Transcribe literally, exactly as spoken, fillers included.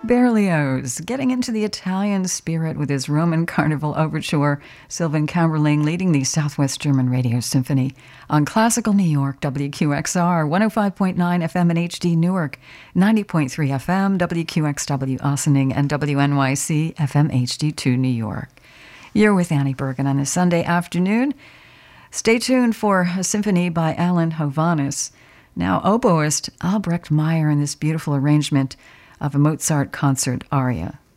Berlioz, getting into the Italian spirit with his Roman Carnival Overture. Sylvan Kammerling leading the Southwest German Radio Symphony on Classical New York, W Q X R, one oh five point nine F M in H D Newark, ninety point three F M, W Q X W Ossining, and W N Y C F M H D two New York. You're with Annie Bergen on a Sunday afternoon. Stay tuned for a symphony by Alan Hovhaness. Now, oboist Albrecht Meyer in this beautiful arrangement of a Mozart concert aria.